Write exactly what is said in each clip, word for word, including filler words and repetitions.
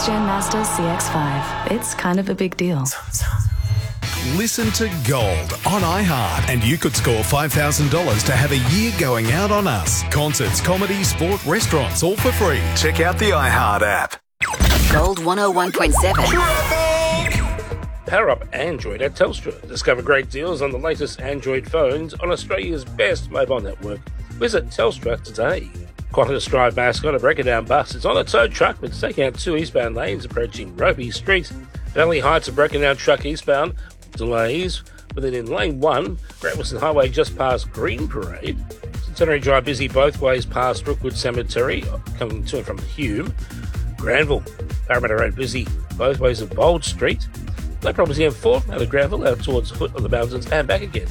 next-gen Mazda C X five. It's kind of a big deal. Listen to Gold on iHeart and you could score five thousand dollars to have a year going out on us. Concerts, comedy, sport, restaurants, all for free. Check out the iHeart app. Gold one oh one point seven. Power up Android at Telstra. Discover great deals on the latest Android phones on Australia's best mobile network. Visit Telstra today. Qantas Drive mascot, a break-it-down bus, is on a tow truck but it's taking out two eastbound lanes approaching Ropey Street. Valley Heights, a broken-down truck eastbound. Delays within in lane one. Great Western Highway just past Green Parade. Centenary Drive busy both ways past Brookwood Cemetery, coming to and from Hume. Granville, Parramatta Road busy both ways of Bold Street. No problems the M four out of Granville out towards Foot of the Mountains and back again.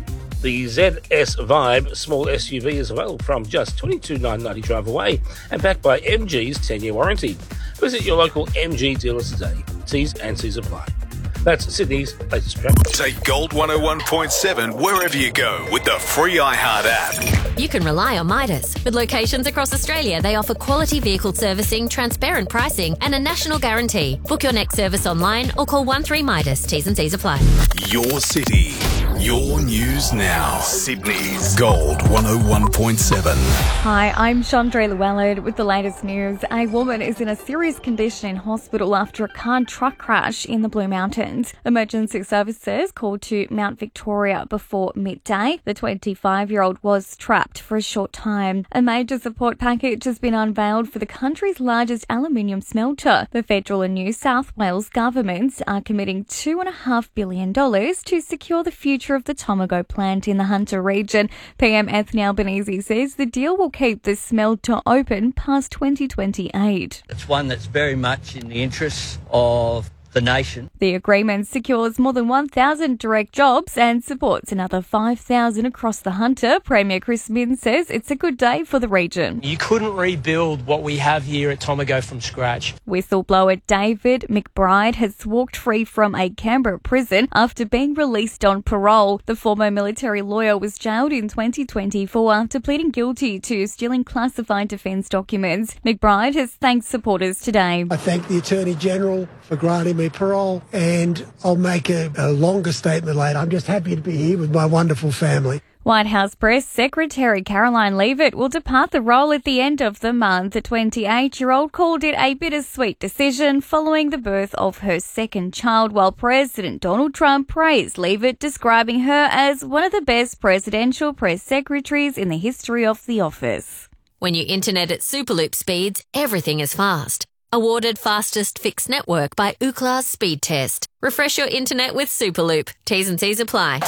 The Z S Vibe small S U V is available from just twenty-two thousand nine hundred ninety drive away and backed by M G's ten-year warranty. Visit your local M G dealer today. T's and C's apply. That's Sydney's latest traffic. Take Gold one oh one point seven wherever you go with the free iHeart app. You can rely on Midas. With locations across Australia, they offer quality vehicle servicing, transparent pricing and a national guarantee. Book your next service online or call one three Midas. T's and C's apply. Your city, your news now. Sydney's Gold one oh one point seven. Hi, I'm Chandra Llewellyn with the latest news. A woman is in a serious condition in hospital after a car truck crash in the Blue Mountains. Emergency services called to Mount Victoria before midday. The twenty-five-year-old was trapped for a short time. A major support package has been unveiled for the country's largest aluminium smelter. The federal and New South Wales governments are committing two point five billion dollars to secure the future of the Tomago plant in the Hunter region. P M Anthony Albanese says the deal will keep the smelter open past twenty twenty-eight. It's one that's very much in the interests of the nation. The agreement secures more than one thousand direct jobs and supports another five thousand across the Hunter. Premier Chris Minns says it's a good day for the region. You couldn't rebuild what we have here at Tomago from scratch. Whistleblower David McBride has walked free from a Canberra prison after being released on parole. The former military lawyer was jailed in twenty twenty-four after pleading guilty to stealing classified defence documents. McBride has thanked supporters today. I thank the Attorney-General for granting me parole, and I'll make a, a longer statement later. I'm just happy to be here with my wonderful family. White House Press Secretary Caroline Leavitt will depart the role at the end of the month. The twenty-eight-year-old called it a bittersweet decision following the birth of her second child, while President Donald Trump praised Leavitt, describing her as one of the best presidential press secretaries in the history of the office. When you internet at Superloop speeds, everything is fast. Awarded fastest fixed network by Ookla's Speed Test. Refresh your internet with Superloop. T's and C's apply.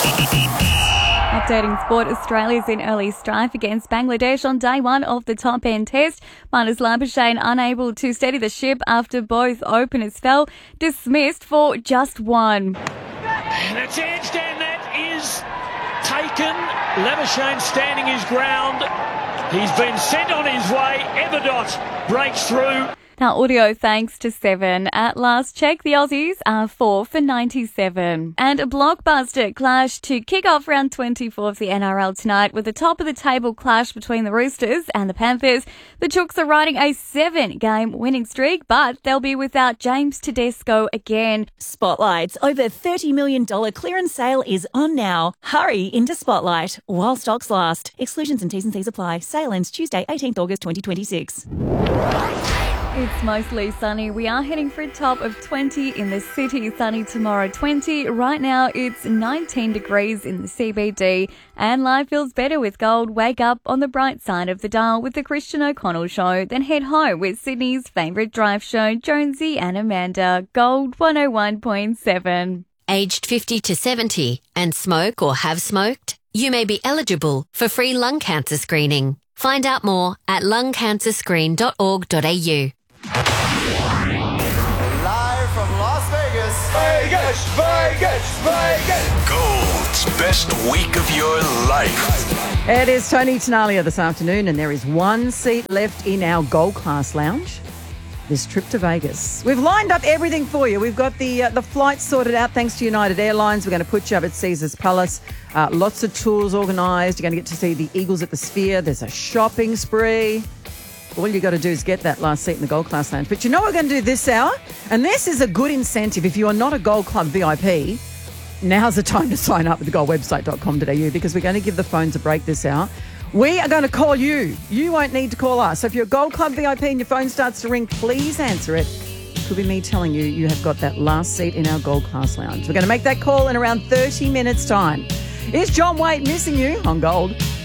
Updating sport, Australia's in early strife against Bangladesh on day one of the top-end test. Marnus Labuschagne unable to steady the ship after both openers fell, dismissed for just one. And it's edged and that is taken. Labuschagne standing his ground. He's been sent on his way. Everdot breaks through. Now, audio thanks to Seven. At last check, the Aussies are four for ninety-seven. And a blockbuster clash to kick off round twenty-four of the N R L tonight with the top-of-the-table clash between the Roosters and the Panthers. The Chooks are riding a seven-game winning streak, but they'll be without James Tedesco again. Spotlight's over thirty million dollars clearance sale is on now. Hurry into Spotlight while stocks last. Exclusions and T's and C's apply. Sale ends Tuesday, eighteenth August twenty twenty-six. It's mostly sunny. We are heading for a top of twenty in the city. Sunny tomorrow, twenty. Right now, it's nineteen degrees in the C B D. And life feels better with gold. Wake up on the bright side of the dial with the Christian O'Connell Show. Then head home with Sydney's favourite drive show, Jonesy and Amanda. Gold one oh one point seven. Aged fifty to seventy and smoke or have smoked? You may be eligible for free lung cancer screening. Find out more at lung cancer screen dot org dot a u. Live from Las Vegas. Vegas, Vegas, Vegas. Gold's best week of your life. It is Tony Tenalia this afternoon, and there is one seat left in our Gold Class Lounge. This trip to Vegas. We've lined up everything for you. We've got the uh, the flights sorted out thanks to United Airlines. We're going to put you up at Caesars Palace. Uh, lots of tours organised. You're going to get to see the Eagles at the Sphere. There's a shopping spree. All you got to do is get that last seat in the Gold Class Lounge. But you know what we're going to do this hour? And this is a good incentive. If you are not a Gold Club V I P, now's the time to sign up at the gold website dot com dot a u because we're going to give the phones a break this hour. We are going to call you. You won't need to call us. So if you're a Gold Club V I P and your phone starts to ring, please answer it. It could be me telling you you have got that last seat in our Gold Class Lounge. We're going to make that call in around thirty minutes' time. Is John Waite missing you on Gold?